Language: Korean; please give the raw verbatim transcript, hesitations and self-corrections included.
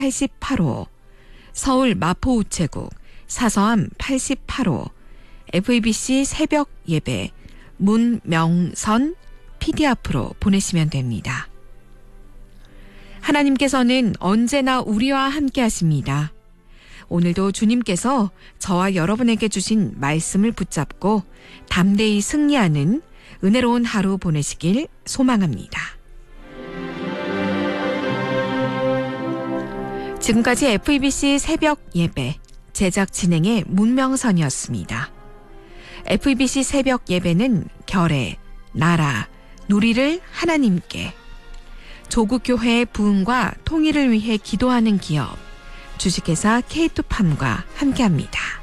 팔십팔 호, 서울 마포우체국 사서함 팔십팔 호, 에프이비씨 새벽 예배 문명선 피디 앞으로 보내시면 됩니다. 하나님께서는 언제나 우리와 함께 하십니다. 오늘도 주님께서 저와 여러분에게 주신 말씀을 붙잡고 담대히 승리하는 은혜로운 하루 보내시길 소망합니다. 지금까지 에프이비씨 새벽 예배 제작 진행의 문명선이었습니다. 에프이비씨 새벽 예배는 결의, 나라, 누리를 하나님께, 조국교회의 부흥과 통일을 위해 기도하는 기업, 주식회사 케이투팜과 함께합니다.